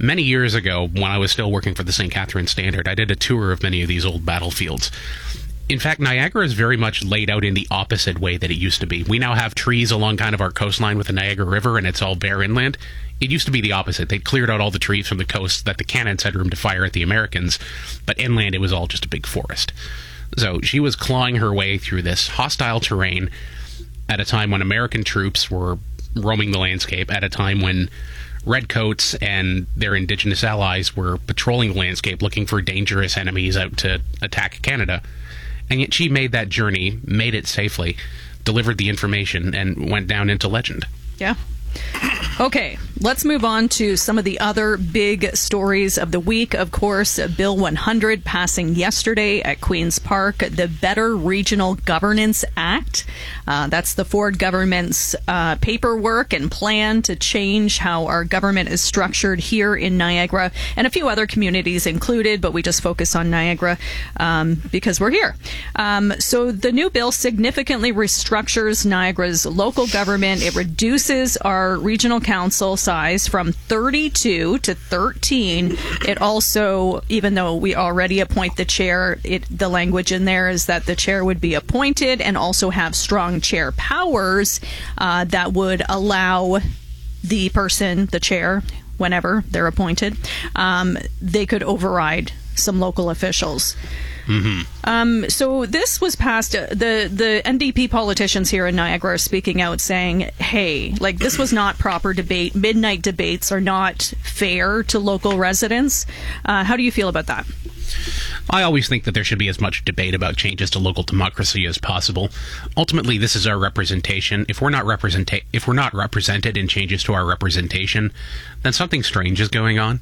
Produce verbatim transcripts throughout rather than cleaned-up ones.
Many years ago, when I was still working for the Saint Catharines Standard, I did a tour of many of these old battlefields. In fact, Niagara is very much laid out in the opposite way that it used to be. We now have trees along kind of our coastline with the Niagara River, and it's all bare inland. It used to be the opposite. They cleared out all the trees from the coast that the cannons had room to fire at the Americans, but inland it was all just a big forest. So she was clawing her way through this hostile terrain at a time when American troops were roaming the landscape, at a time when redcoats and their indigenous allies were patrolling the landscape looking for dangerous enemies out to attack Canada. And yet she made that journey, made it safely, delivered the information, and went down into legend. Yeah. Okay, let's move on to some of the other big stories of the week. Of course, Bill one hundred passing yesterday at Queen's Park, the Better Regional Governance Act. Uh, that's the Ford government's uh, paperwork and plan to change how our government is structured here in Niagara, and a few other communities included, but we just focus on Niagara um, because we're here. Um, so the new bill significantly restructures Niagara's local government. It reduces our regional council size from thirty-two to thirteen. It also, even though we already appoint the chair, it, the language in there is that the chair would be appointed and also have strong chair powers uh, that would allow the person, the chair, whenever they're appointed, um, they could override some local officials. Mm-hmm. Um, so this was passed. Uh, the the N D P politicians here in Niagara are speaking out, saying, "Hey, like this was not proper debate. Midnight debates are not fair to local residents." Uh, how do you feel about that? I always think that there should be as much debate about changes to local democracy as possible. Ultimately, this is our representation. If we're not representa- if we're not represented in changes to our representation, then something strange is going on.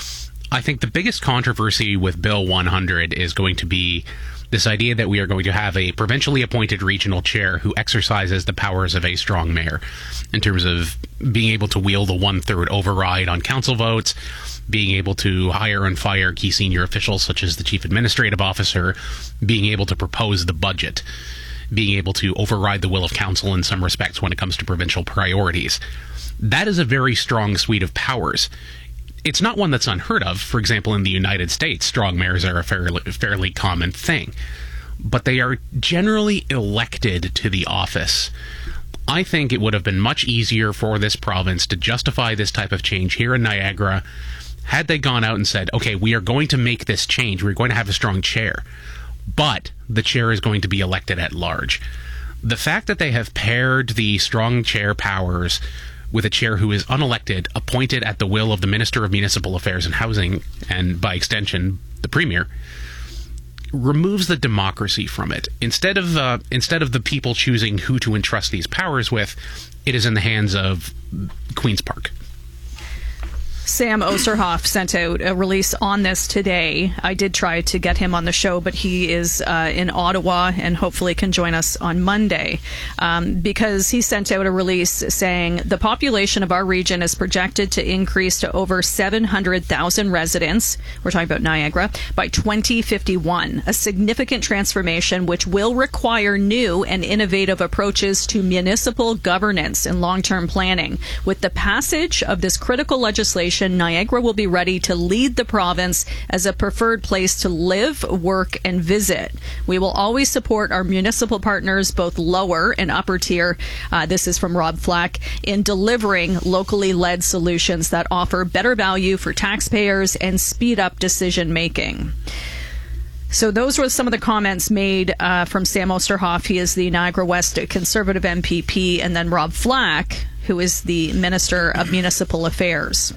I think the biggest controversy with Bill one hundred is going to be this idea that we are going to have a provincially appointed regional chair who exercises the powers of a strong mayor in terms of being able to wield a one-third override on council votes, being able to hire and fire key senior officials such as the chief administrative officer, being able to propose the budget, being able to override the will of council in some respects when it comes to provincial priorities. That is a very strong suite of powers. It's not one that's unheard of. For example, in the United States, strong mayors are a fairly, fairly common thing. But they are generally elected to the office. I think it would have been much easier for this province to justify this type of change here in Niagara had they gone out and said, okay, we are going to make this change. We're going to have a strong chair. But the chair is going to be elected at large. The fact that they have paired the strong chair powers with a chair who is unelected, appointed at the will of the Minister of Municipal Affairs and Housing, and by extension, the Premier, removes the democracy from it. Instead of uh, instead of the people choosing who to entrust these powers with, it is in the hands of Queen's Park. Sam Osterhoff sent out a release on this today. I did try to get him on the show, but he is uh, in Ottawa and hopefully can join us on Monday um, because he sent out a release saying the population of our region is projected to increase to over seven hundred thousand residents. We're talking about Niagara by twenty fifty-one, a significant transformation which will require new and innovative approaches to municipal governance and long-term planning. With the passage of this critical legislation, Niagara will be ready to lead the province as a preferred place to live, work, and visit. We will always support our municipal partners, both lower and upper tier. Uh, this is from Rob Flack, in delivering locally led solutions that offer better value for taxpayers and speed up decision making. So those were some of the comments made uh, from Sam Osterhoff. He is the Niagara West Conservative M P P, and then Rob Flack, who is the Minister of Municipal Affairs.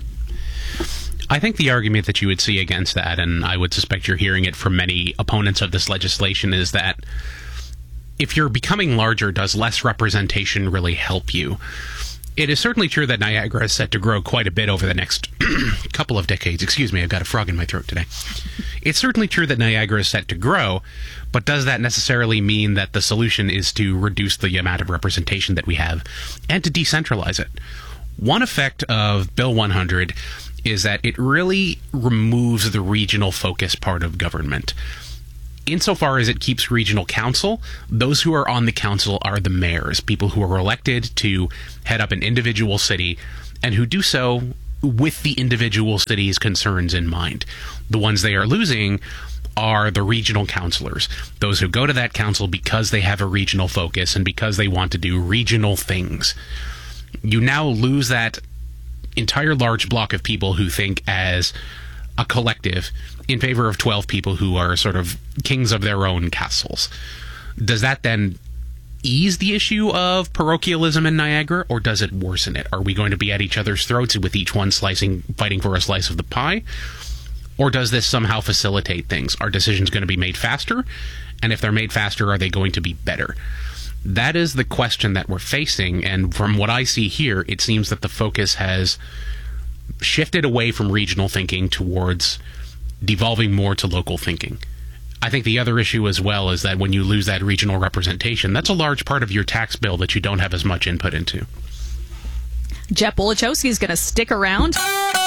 I think the argument that you would see against that, and I would suspect you're hearing it from many opponents of this legislation, is that if you're becoming larger, does less representation really help you? It is certainly true that Niagara is set to grow quite a bit over the next couple of decades. Excuse me, I've got a frog in my throat today. It's certainly true that Niagara is set to grow, but does that necessarily mean that the solution is to reduce the amount of representation that we have and to decentralize it? One effect of Bill one hundred is that it really removes the regional focus part of government. Insofar as it keeps regional council, those who are on the council are the mayors, people who are elected to head up an individual city and who do so with the individual city's concerns in mind. The ones they are losing are the regional councilors, those who go to that council because they have a regional focus and because they want to do regional things. You now lose that entire large block of people who think as a collective in favor of twelve people who are sort of kings of their own castles. Does that then ease the issue of parochialism in Niagara, or does it worsen it? Are we going to be at each other's throats with each one slicing, fighting for a slice of the pie? Or does this somehow facilitate things? Are decisions going to be made faster? And if they're made faster, are they going to be better? That is the question that we're facing, and from what I see here, it seems that the focus has shifted away from regional thinking towards devolving more to local thinking. I think the other issue as well is that when you lose that regional representation, that's a large part of your tax bill that you don't have as much input into. Jeff Wolichowski is going to stick around.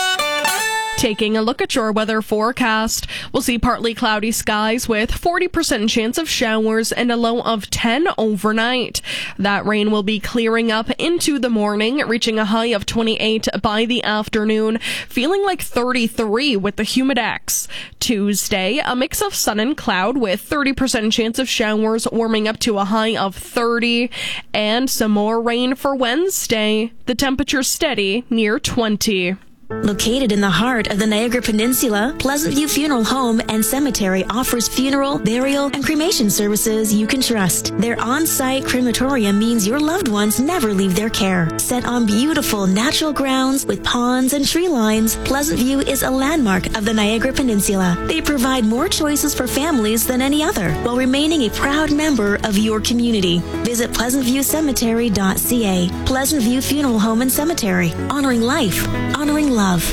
Taking a look at your weather forecast, we'll see partly cloudy skies with forty percent chance of showers and a low of ten overnight. That rain will be clearing up into the morning, reaching a high of twenty-eight by the afternoon, feeling like thirty-three with the humidex. Tuesday, a mix of sun and cloud with thirty percent chance of showers, warming up to a high of thirty, and some more rain for Wednesday. The temperature steady near twenty. Located in the heart of the Niagara Peninsula, Pleasant View Funeral Home and Cemetery offers funeral, burial, and cremation services you can trust. Their on-site crematorium means your loved ones never leave their care. Set on beautiful natural grounds with ponds and tree lines, Pleasant View is a landmark of the Niagara Peninsula. They provide more choices for families than any other, while remaining a proud member of your community. Visit pleasant view cemetery dot c a. Pleasant View Funeral Home and Cemetery, honoring life, honoring life. Love.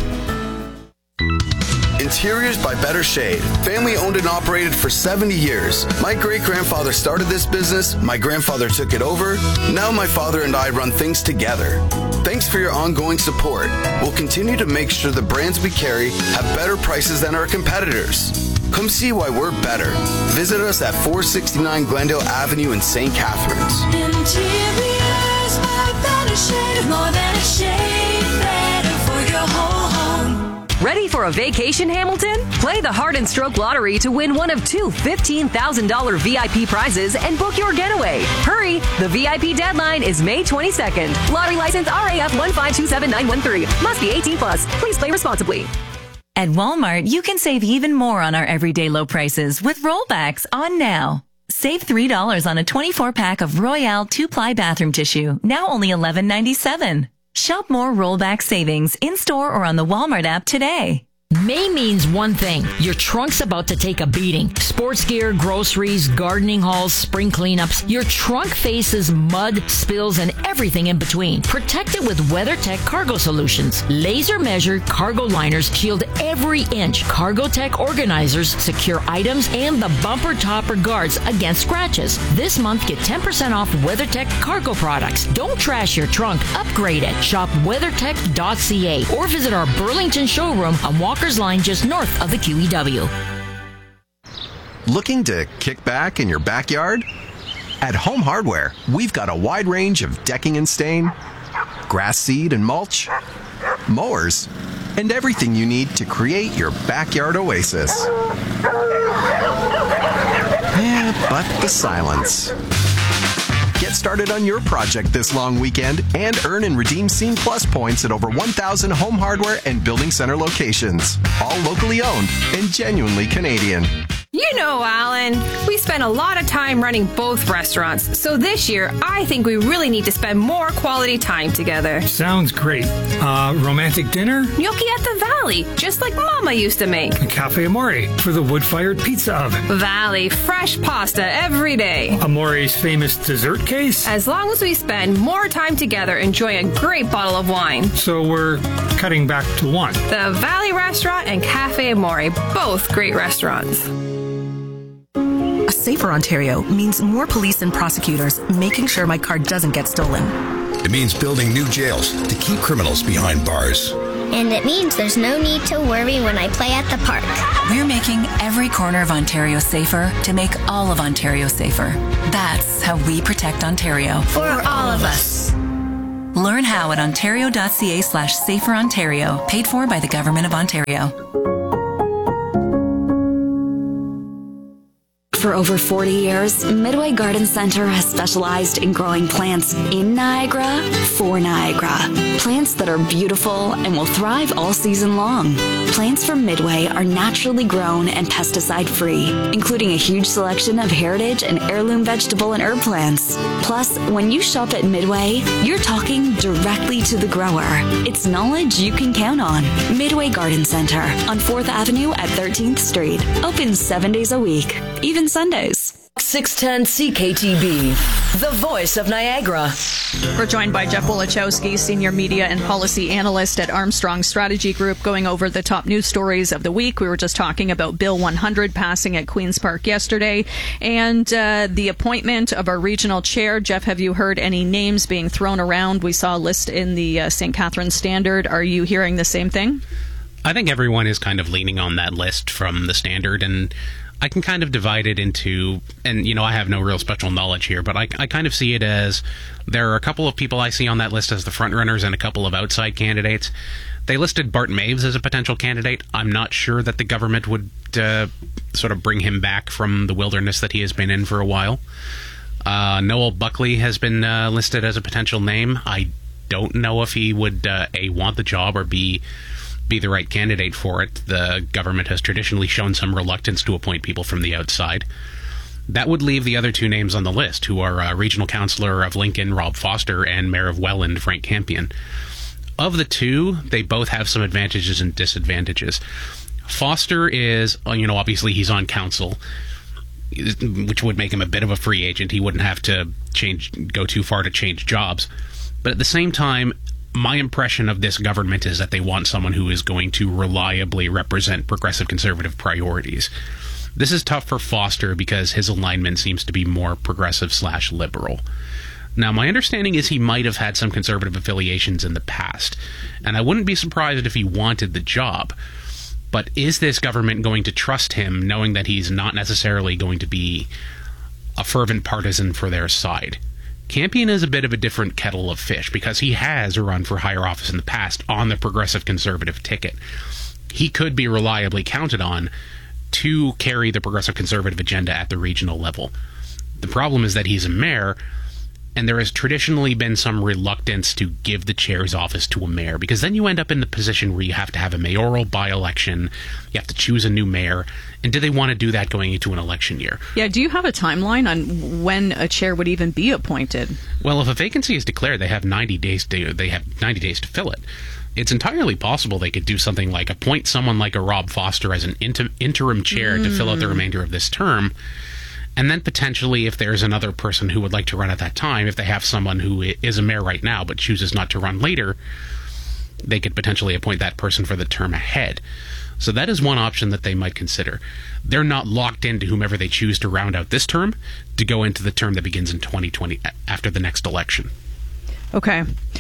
Interiors by Better Shade. Family owned and operated for seventy years. My great-grandfather started this business, my grandfather took it over, now my father and I run things together. Thanks for your ongoing support. We'll continue to make sure the brands we carry have better prices than our competitors. Come see why we're better. Visit us at four sixty-nine Glendale Avenue in Saint Catharines. Interiors by Better Shade. More than a shade, better for your whole home. Ready for a vacation, Hamilton? Play the Heart and Stroke Lottery to win one of two fifteen thousand dollars V I P prizes and book your getaway. Hurry! The V I P deadline is May twenty-second. Lottery license R A F one five two seven nine one three. Must be eighteen plus. Please play responsibly. At Walmart, you can save even more on our everyday low prices with rollbacks on now. Save three dollars on a twenty-four pack of Royale two-ply bathroom tissue, now only eleven ninety-seven. Shop more rollback savings in-store or on the Walmart app today. May means one thing. Your trunk's about to take a beating. Sports gear, groceries, gardening hauls, spring cleanups. Your trunk faces mud, spills, and everything in between. Protect it with WeatherTech Cargo Solutions. Laser-measured cargo liners shield every inch. CargoTech organizers secure items and the bumper topper guards against scratches. This month, get ten percent off WeatherTech cargo products. Don't trash your trunk. Upgrade it. Shop weathertech dot c a or visit our Burlington showroom on Walker's Line just north of the Q E W. Looking to kick back in your backyard? At Home Hardware, we've got a wide range of decking and stain, grass seed and mulch, mowers, and everything you need to create your backyard oasis. Yeah, but the silence. Get started on your project this long weekend and earn and redeem Scene Plus points at over one thousand Home Hardware and Building Center locations. All locally owned and genuinely Canadian. You know, Alan, we spend a lot of time running both restaurants, so this year I think we really need to spend more quality time together. Sounds great. Uh, romantic dinner? Gnocchi at the Valley, just like Mama used to make. A Cafe Amore for the wood-fired pizza oven. Valley, fresh pasta every day. Amore's famous dessert case? As long as we spend more time together enjoying a great bottle of wine. So we're cutting back to one. The Valley Restaurant and Cafe Amore, both great restaurants. A safer Ontario means more police and prosecutors making sure my car doesn't get stolen. It means building new jails to keep criminals behind bars. And it means there's no need to worry when I play at the park. We're making every corner of Ontario safer to make all of Ontario safer. That's how we protect Ontario. For all of us. Learn how at ontario.ca slash safer Ontario. Paid for by the Government of Ontario. For over forty years, Midway Garden Center has specialized in growing plants in Niagara for Niagara. Plants that are beautiful and will thrive all season long. Plants from Midway are naturally grown and pesticide-free, including a huge selection of heritage and heirloom vegetable and herb plants. Plus, when you shop at Midway, you're talking directly to the grower. It's knowledge you can count on. Midway Garden Center on fourth Avenue at thirteenth Street. Open seven days a week, even Sundays. six ten C K T B, the voice of Niagara. We're joined by Jeff Wolichowski, Senior Media and Policy Analyst at Armstrong Strategy Group, going over the top news stories of the week. We were just talking about Bill one hundred passing at Queen's Park yesterday and uh, the appointment of our regional chair. Jeff, have you heard any names being thrown around? We saw a list in the uh, Saint Catharines Standard. Are you hearing the same thing? I think everyone is kind of leaning on that list from the Standard, and I can kind of divide it into, and, you know, I have no real special knowledge here, but I, I kind of see it as there are a couple of people I see on that list as the frontrunners and a couple of outside candidates. They listed Bart Maves as a potential candidate. I'm not sure that the government would uh, sort of bring him back from the wilderness that he has been in for a while. Uh, Noel Buckley has been uh, listed as a potential name. I don't know if he would, uh, A, want the job, or B, be the right candidate for it. The government has traditionally shown some reluctance to appoint people from the outside. That would leave the other two names on the list, who are uh, Regional Councillor of Lincoln, Rob Foster, and Mayor of Welland, Frank Campion. Of the two, they both have some advantages and disadvantages. Foster is, you know, obviously he's on council, which would make him a bit of a free agent. He wouldn't have to change, go too far to change jobs. But at the same time, my impression of this government is that they want someone who is going to reliably represent progressive conservative priorities. This is tough for Foster because his alignment seems to be more progressive slash liberal. Now, my understanding is he might have had some conservative affiliations in the past, and I wouldn't be surprised if he wanted the job. But is this government going to trust him, knowing that he's not necessarily going to be a fervent partisan for their side? Campion is a bit of a different kettle of fish because he has run for higher office in the past on the progressive conservative ticket. He could be reliably counted on to carry the progressive conservative agenda at the regional level. The problem is that he's a mayor, and there has traditionally been some reluctance to give the chair's office to a mayor, because then you end up in the position where you have to have a mayoral by-election, you have to choose a new mayor, and do they want to do that going into an election year? Yeah, do you have a timeline on when a chair would even be appointed? Well, if a vacancy is declared, they have ninety days to they have ninety days to fill it. It's entirely possible they could do something like appoint someone like a Rob Foster as an inter- interim chair mm. to fill out the remainder of this term. And then potentially, if there's another person who would like to run at that time, if they have someone who is a mayor right now but chooses not to run later, they could potentially appoint that person for the term ahead. So that is one option that they might consider. They're not locked into whomever they choose to round out this term to go into the term that begins in twenty twenty after the next election. Okay.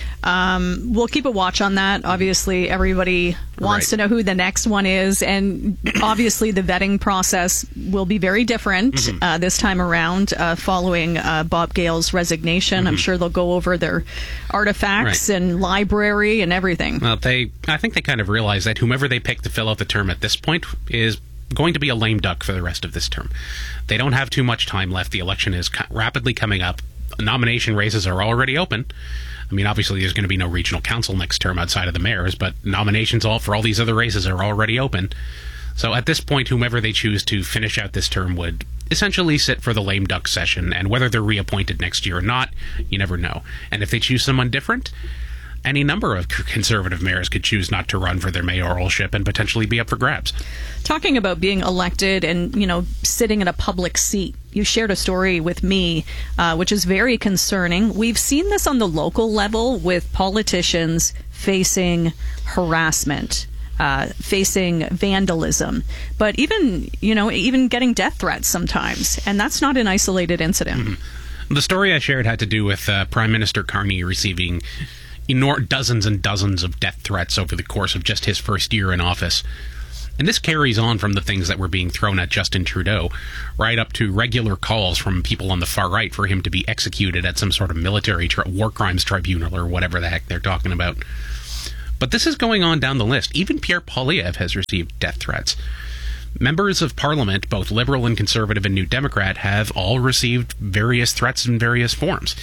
Um, we'll keep a watch on that. Obviously, everybody wants right. to know who the next one is, and obviously the vetting process will be very different mm-hmm. uh, this time around uh, following uh, Bob Gale's resignation. Mm-hmm. I'm sure they'll go over their artifacts right. and library and everything. Well, they, I think they kind of realize that whomever they pick to fill out the term at this point is going to be a lame duck for the rest of this term. They don't have too much time left. The election is co- rapidly coming up. Nomination races are already open. I mean, obviously, there's going to be no regional council next term outside of the mayors, but nominations all for all these other races are already open. So at this point, whomever they choose to finish out this term would essentially sit for the lame duck session, and whether they're reappointed next year or not, you never know. And if they choose someone different, any number of conservative mayors could choose not to run for their mayoralship and potentially be up for grabs. Talking about being elected and, you know, sitting in a public seat, you shared a story with me, uh, which is very concerning. We've seen this on the local level with politicians facing harassment, uh, facing vandalism, but even, you know, even getting death threats sometimes. And that's not an isolated incident. Mm-hmm. The story I shared had to do with uh, Prime Minister Carney receiving Enor- dozens and dozens of death threats over the course of just his first year in office. And this carries on from the things that were being thrown at Justin Trudeau, right up to regular calls from people on the far right for him to be executed at some sort of military tri- war crimes tribunal or whatever the heck they're talking about. But this is going on down the list. Even Pierre Poilievre has received death threats. Members of Parliament, both Liberal and Conservative and New Democrat, have all received various threats in various forms.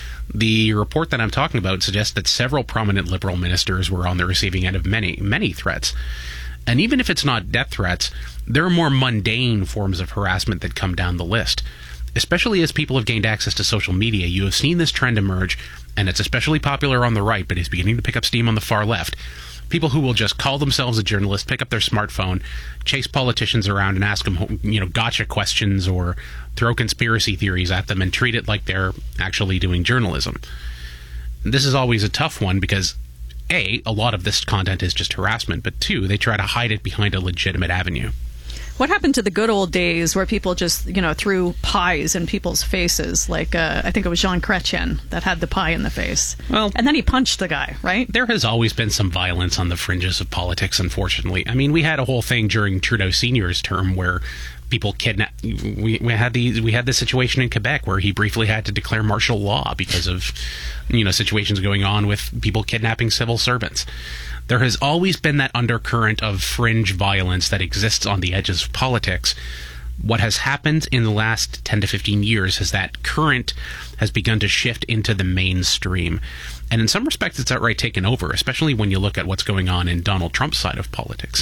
The report that I'm talking about suggests that several prominent Liberal ministers were on the receiving end of many, many threats. And even if it's not death threats, there are more mundane forms of harassment that come down the list. Especially as people have gained access to social media, you have seen this trend emerge, and it's especially popular on the right, but is beginning to pick up steam on the far left. People who will just call themselves a journalist, pick up their smartphone, chase politicians around and ask them, you know, gotcha questions or throw conspiracy theories at them and treat it like they're actually doing journalism. This is always a tough one because, A, a lot of this content is just harassment, but two, they try to hide it behind a legitimate avenue. What happened to the good old days where people just, you know, threw pies in people's faces? Like, uh, I think it was Jean Chrétien that had the pie in the face. Well, and then he punched the guy, right? There has always been some violence on the fringes of politics, unfortunately. I mean, we had a whole thing during Trudeau Senior's term where people kidnapped. We, we had the we had this situation in Quebec where he briefly had to declare martial law because of, you know, situations going on with people kidnapping civil servants. There has always been that undercurrent of fringe violence that exists on the edges of politics. What has happened in the last ten to fifteen years is that current has begun to shift into the mainstream. And in some respects, it's outright taken over, especially when you look at what's going on in Donald Trump's side of politics.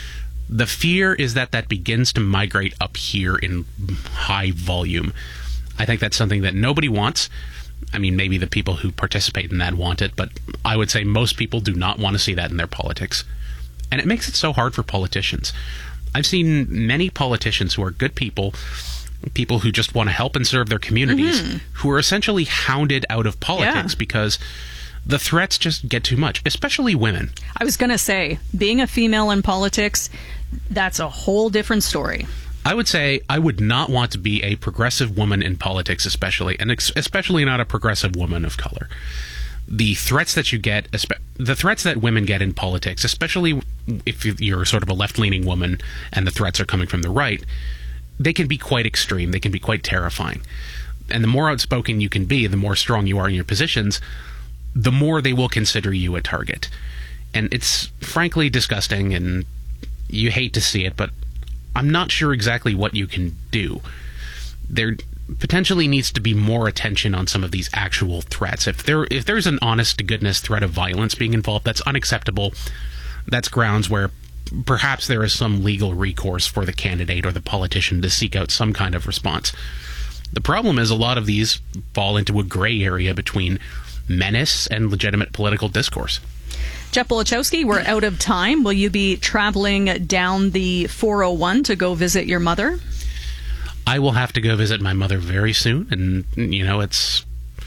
The fear is that that begins to migrate up here in high volume. I think that's something that nobody wants. I mean, maybe the people who participate in that want it, but I would say most people do not want to see that in their politics. And it makes it so hard for politicians. I've seen many politicians who are good people, people who just want to help and serve their communities, mm-hmm. who are essentially hounded out of politics yeah. because the threats just get too much, especially women. I was going to say, being a female in politics, that's a whole different story. I would say I would not want to be a progressive woman in politics, especially, and ex- especially not a progressive woman of color. The threats that you get, the threats that women get in politics, especially if you're sort of a left-leaning woman and the threats are coming from the right, they can be quite extreme. They can be quite terrifying. And the more outspoken you can be, the more strong you are in your positions, the more they will consider you a target. And it's frankly disgusting, and you hate to see it, but I'm not sure exactly what you can do. There potentially needs to be more attention on some of these actual threats. If there if there's an honest-to-goodness threat of violence being involved, that's unacceptable. That's grounds where perhaps there is some legal recourse for the candidate or the politician to seek out some kind of response. The problem is a lot of these fall into a gray area between menace and legitimate political discourse. Jeff Wolichowski, we're out of time. Will you be traveling down the four oh one to go visit your mother? I will have to go visit my mother very soon, and, you know, it's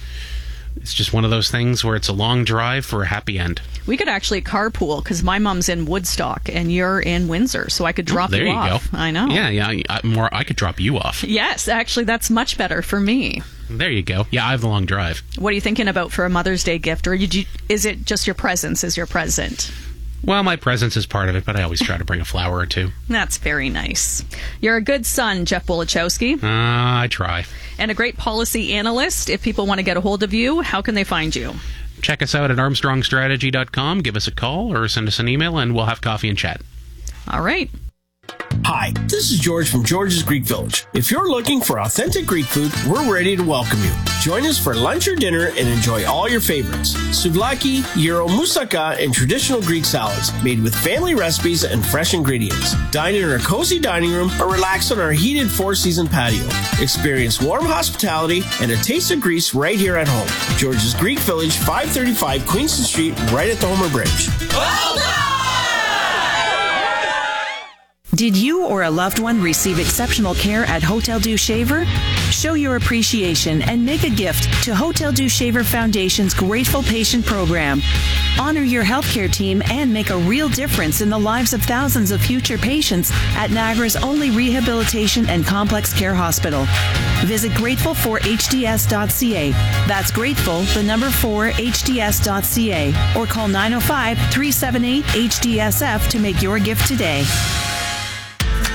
it's just one of those things where it's a long drive for a happy end. We could actually carpool, because my mom's in Woodstock, and you're in Windsor, so I could drop oh, there you you off. Go. I know. Yeah, yeah, I, more, I could drop you off. Yes, actually, that's much better for me. There you go. Yeah, I have the long drive. What are you thinking about for a Mother's Day gift, or did you, is it just your presence is your present? Well, my presence is part of it, but I always try to bring a flower or two. That's very nice. You're a good son, Jeff Wolichowski. Uh, I try. And a great policy analyst. If people want to get a hold of you, how can they find you? Check us out at armstrong strategy dot com. Give us a call or send us an email, and we'll have coffee and chat. All right. Hi, this is George from George's Greek Village. If you're looking for authentic Greek food, we're ready to welcome you. Join us for lunch or dinner and enjoy all your favorites. Souvlaki, gyro, moussaka, and traditional Greek salads made with family recipes and fresh ingredients. Dine in our cozy dining room or relax on our heated four-season patio. Experience warm hospitality and a taste of Greece right here at home. George's Greek Village, five thirty-five Queenston Street, right at the Homer Bridge. Well done! Did you or a loved one receive exceptional care at Hotel Dieu Shaver? Show your appreciation and make a gift to Hotel Dieu Shaver Foundation's Grateful Patient Program. Honor your healthcare team and make a real difference in the lives of thousands of future patients at Niagara's only rehabilitation and complex care hospital. Visit grateful for h d s dot c a. That's grateful, the number four, h d s dot c a. Or call nine oh five, three seven eight, H D S F to make your gift today.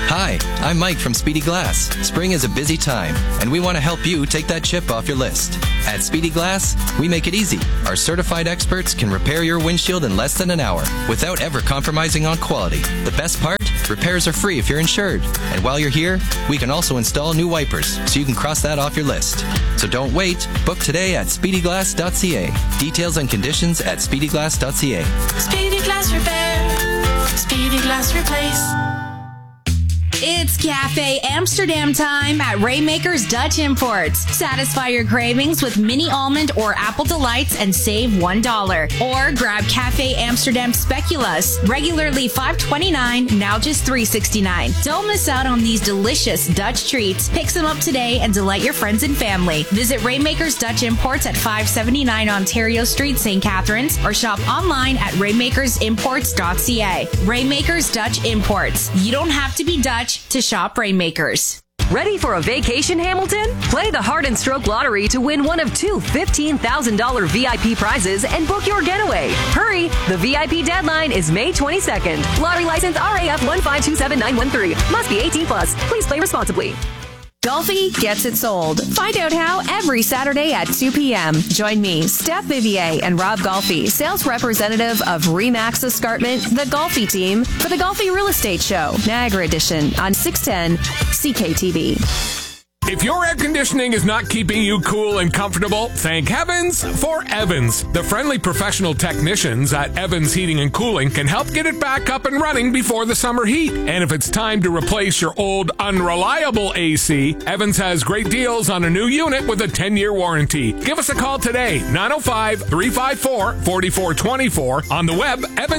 Hi, I'm Mike from Speedy Glass. Spring is a busy time, and we want to help you take that chip off your list. At Speedy Glass, we make it easy. Our certified experts can repair your windshield in less than an hour without ever compromising on quality. The best part? Repairs are free if you're insured. And while you're here, we can also install new wipers, so you can cross that off your list. So don't wait. Book today at speedy glass dot c a. Details and conditions at speedy glass dot c a. Speedy Glass Repair. Speedy Glass Replace. It's Cafe Amsterdam time at Rainmakers Dutch Imports. Satisfy your cravings with mini almond or apple delights and save one dollar. Or grab Cafe Amsterdam Speculoos, regularly five twenty-nine, now just three sixty-nine. Don't miss out on these delicious Dutch treats. Pick some up today and delight your friends and family. Visit Rainmakers Dutch Imports at five seventy-nine Ontario Street, Saint Catharines, or shop online at rainmakers imports dot c a. Rainmakers Dutch Imports. You don't have to be Dutch to shop Rainmakers. Ready for a vacation, Hamilton? Play the Heart and Stroke Lottery to win one of two fifteen thousand dollars V I P prizes and book your getaway. Hurry! The V I P deadline is May twenty-second. Lottery license R A F one five two seven nine one three. Must be eighteen plus. Please play responsibly. Golfi gets it sold. Find out how every Saturday at two p.m. Join me, Steph Vivier, and Rob Golfi, sales representative of Remax Escarpment, the Golfi team, for the Golfi Real Estate Show, Niagara Edition, on six ten C K T V. If your air conditioning is not keeping you cool and comfortable, thank heavens for Evans. The friendly professional technicians at Evans Heating and Cooling can help get it back up and running before the summer heat. And if it's time to replace your old unreliable A C, Evans has great deals on a new unit with a ten-year warranty. Give us a call today, nine oh five, three five four, four four two four, on the web, Evans.